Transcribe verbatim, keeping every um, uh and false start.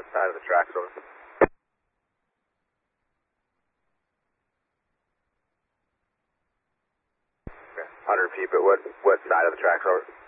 side of the tracks, over. Okay. one hundred feet, but what, what side of the tracks, over?